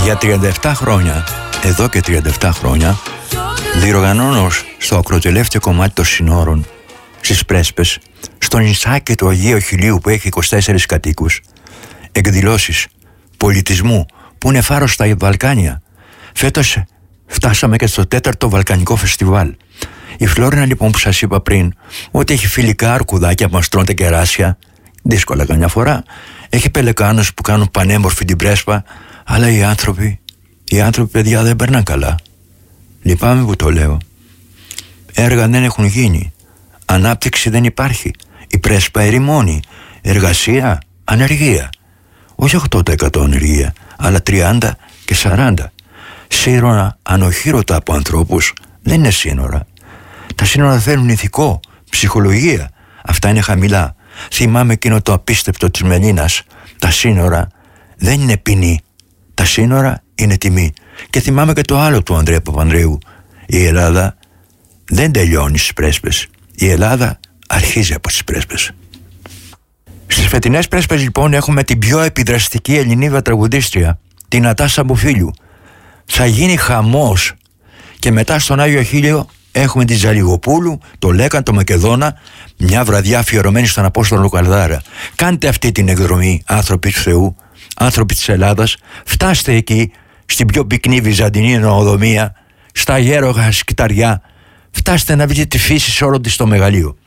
Για 37 χρόνια, εδώ και 37 χρόνια, διοργανώνω στο ακροτελεύτιο κομμάτι των συνόρων, στις Πρέσπες, στο νησάκι του Αγίου Χιλίου που έχει 24 κατοίκους, εκδηλώσεις πολιτισμού που είναι φάρος στα Βαλκάνια. Φέτος φτάσαμε και στο 4ο Βαλκανικό Φεστιβάλ. Η Φλόρινα λοιπόν που σας είπα πριν, ότι έχει φιλικά αρκουδάκια που μας τρώνε κεράσια, δύσκολα καμιά φορά, έχει πελεκάνους που κάνουν πανέμορφη την Πρέσπα, αλλά οι άνθρωποι παιδιά δεν περνάνε καλά. Λυπάμαι που το λέω. Έργα δεν έχουν γίνει. Ανάπτυξη δεν υπάρχει. Η Πρέσπα ερημώνει. Εργασία, ανεργία. Όχι 8% ανεργία, αλλά 30 και 40. Σύνορα ανοχήρωτα από ανθρώπους δεν είναι σύνορα. Τα σύνορα θέλουν ηθικό, ψυχολογία. Αυτά είναι χαμηλά. Θυμάμαι εκείνο το απίστευτο της Μελίνας. Τα σύνορα δεν είναι ποινή. Τα σύνορα είναι τιμή. Και θυμάμαι και το άλλο του Ανδρέα Παπανδρέου. Η Ελλάδα δεν τελειώνει στις Πρέσπες. Η Ελλάδα αρχίζει από τις Πρέσπες. Στις φετινές Πρέσπες λοιπόν έχουμε την πιο επιδραστική Ελληνίδα τραγουδίστρια, την Νατάσα Μπουφίλιου. Θα γίνει χαμός. Και μετά στον Άγιο Χίλιο έχουμε τη Ζαλιγοπούλου, το Λέκαν, το Μακεδόνα, μια βραδιά αφιερωμένη στον Απόστολο Καλδάρα. Κάντε αυτή την εκδρομή, άνθρωποι του Θεού, άνθρωποι της Ελλάδας. Φτάστε εκεί, στην πιο πυκνή βυζαντινή νοοδομία, στα γέρογα σκυταριά. Φτάστε να βρείτε τη φύση σε όλο της το μεγαλείο.